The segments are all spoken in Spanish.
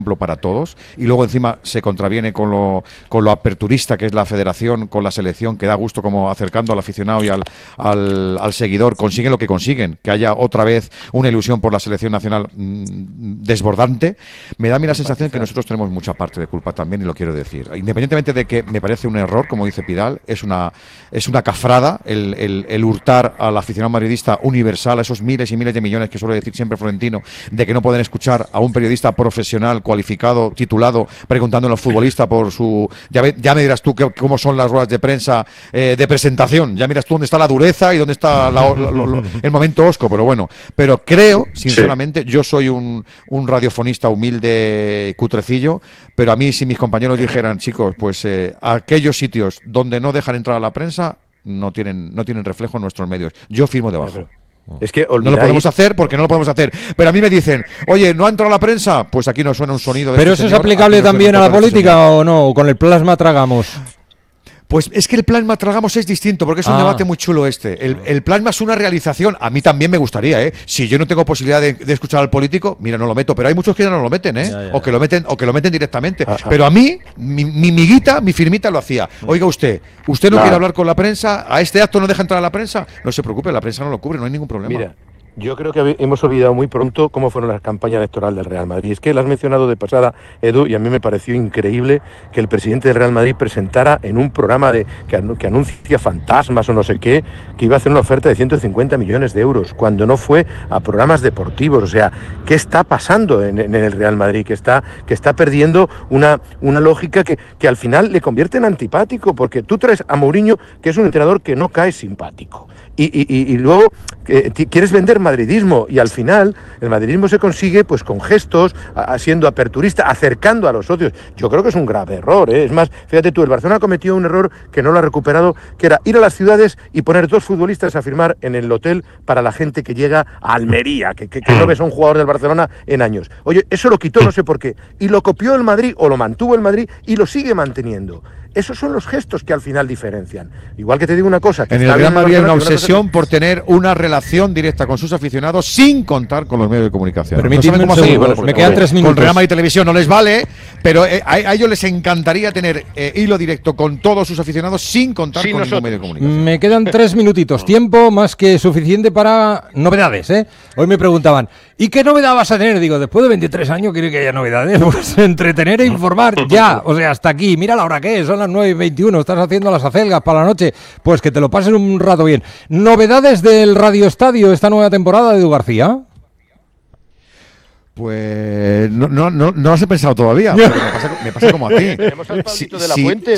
para todos, y luego encima se contraviene con lo aperturista que es la federación, con la selección, que da gusto como acercando al aficionado y al seguidor, consiguen lo que consiguen, que haya otra vez una ilusión por la selección nacional desbordante. Me da a mí la sensación que nosotros tenemos mucha parte de culpa también, y lo quiero decir, independientemente de que me parece un error, como dice Pidal, es una cafrada el hurtar al aficionado madridista universal, a esos miles y miles de millones que suele decir siempre Florentino, de que no pueden escuchar a un periodista profesional cualificado, titulado, preguntando a los futbolistas por su... Ya me dirás tú cómo son las ruedas de prensa de presentación, ya miras tú dónde está la dureza y dónde está el momento osco, pero bueno, pero creo, sinceramente, yo soy un radiofonista humilde, cutrecillo, pero a mí si mis compañeros dijeran, chicos, pues aquellos sitios donde no dejan entrar a la prensa no tienen reflejo en nuestros medios, yo firmo debajo. Es que no lo podemos hacer porque no lo podemos hacer. Pero a mí me dicen, oye, ¿no ha entrado la prensa? Pues aquí no suena un sonido de ¿Pero eso es aplicable también a la política o no? ¿O con el plasma tragamos? Pues es que el plasma tragamos es distinto, porque es un debate muy chulo este. El plasma es una realización. A mí también me gustaría, ¿eh? Si yo no tengo posibilidad de escuchar al político, mira, no lo meto. Pero hay muchos que ya no lo meten, ¿eh? Ya. O que lo meten directamente. Pero a mí, mi miguita, mi firmita lo hacía. Oiga usted no quiere hablar con la prensa, a este acto no deja entrar a la prensa. No se preocupe, la prensa no lo cubre, no hay ningún problema. Mira. Yo creo que hemos olvidado muy pronto cómo fueron las campañas electorales del Real Madrid. Es que lo has mencionado de pasada, Edu, y a mí me pareció increíble que el presidente del Real Madrid presentara en un programa que anuncia fantasmas o no sé qué, que iba a hacer una oferta de 150 millones de euros, cuando no fue a programas deportivos. O sea, ¿qué está pasando en el Real Madrid? Que está perdiendo una lógica que al final le convierte en antipático, porque tú traes a Mourinho, que es un entrenador que no cae simpático. Y luego quieres vender madridismo, y al final el madridismo se consigue pues con gestos, siendo aperturista, acercando a los socios. Yo creo que es un grave error, ¿eh? Es más, fíjate tú, el Barcelona cometió un error que no lo ha recuperado, que era ir a las ciudades y poner 2 futbolistas a firmar en el hotel para la gente que llega a Almería, que no ves a un jugador del Barcelona en años. Oye, eso lo quitó, no sé por qué, y lo copió el Madrid, o lo mantuvo el Madrid, y lo sigue manteniendo. Esos son los gestos que al final diferencian. Igual que te digo una cosa... Que en el Real Madrid hay una obsesión por tener una relación directa con sus aficionados sin contar con los medios de comunicación. Permíteme un segundo, me quedan 3 minutos. Con Real Madrid Televisión no les vale, pero a ellos les encantaría tener hilo directo con todos sus aficionados sin contar con ningún medio de comunicación. Me quedan 3 minutitos, tiempo más que suficiente para novedades, ¿eh? Hoy me preguntaban, ¿y qué novedad vas a tener? Digo, después de 23 años, ¿quiere que haya novedades? Pues entretener e informar ya, o sea, hasta aquí. Mira la hora que es, son las 9:21, estás haciendo las acelgas para la noche, pues que te lo pases un rato bien. ¿Novedades del Radio Estadio esta nueva temporada de Edu García? Pues no las he pensado todavía, pero me pasa como a ti. ¿Tenemos al Pablito de la Fuente?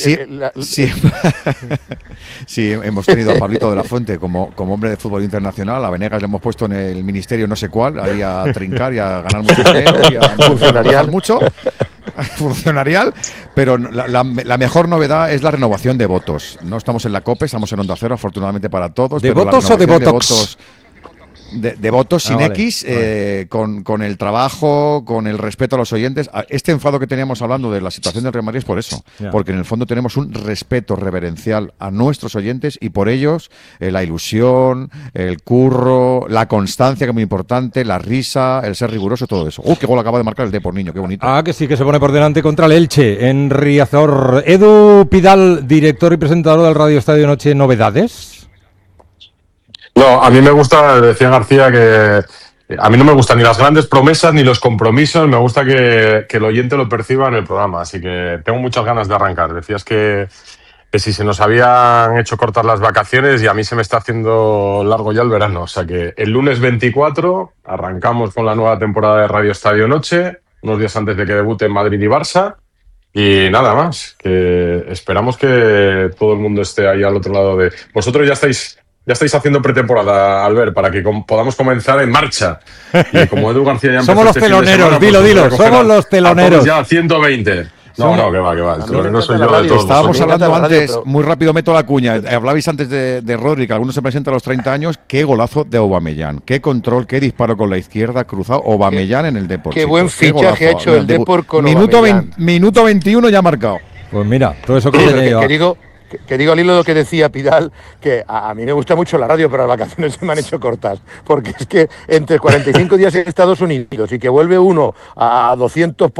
Sí, hemos tenido a Pablito de la Fuente como hombre de fútbol internacional. A Venegas le hemos puesto en el ministerio no sé cuál, ahí a trincar y a ganar mucho dinero y a funcionarial mucho. Funcionarial, pero la mejor novedad es la renovación de votos. No estamos en la COPE, estamos en Onda Cero, afortunadamente para todos. ¿De votos o de Botox? De votos sin X, vale. Con el trabajo, con el respeto a los oyentes. Este enfado que teníamos hablando de la situación del Real Madrid es por eso, porque en el fondo tenemos un respeto reverencial a nuestros oyentes y por ellos la ilusión, el curro, la constancia, que es muy importante, la risa, el ser riguroso, todo eso. ¡Qué gol acaba de marcar el Depor, niño! ¡Qué bonito! Que sí, que se pone por delante contra el Elche en Riazor. Edu Pidal, director y presentador del Radio Estadio Noche, ¿novedades? No, a mí me gusta, decía García, que a mí no me gustan ni las grandes promesas ni los compromisos, me gusta que el oyente lo perciba en el programa, así que tengo muchas ganas de arrancar. Decías que si se nos habían hecho cortar las vacaciones y a mí se me está haciendo largo ya el verano, o sea que el lunes 24 arrancamos con la nueva temporada de Radio Estadio Noche, unos días antes de que debute Madrid y Barça, y nada más, que esperamos que todo el mundo esté ahí al otro lado de... Vosotros ya estáis haciendo pretemporada, Albert, para que podamos comenzar en marcha. Y como Edu García ya somos los teloneros, dilo, somos los teloneros. Ya 120. No, que va. El telonero soy yo de todos. Estábamos hablando antes, muy rápido meto la cuña. Hablabais antes de Rodri, que algunos se presenta a los 30 años. Qué golazo de Aubameyang. Qué control, qué disparo con la izquierda cruzado. Aubameyang en el Depor. Qué buen fichaje ha hecho el Depor con Minuto 21 ya ha marcado. Pues mira, todo eso que Que digo al hilo de lo que decía Pidal, que a mí me gusta mucho la radio, pero las vacaciones se me han hecho cortas, porque es que entre 45 días en Estados Unidos y que vuelve uno a 200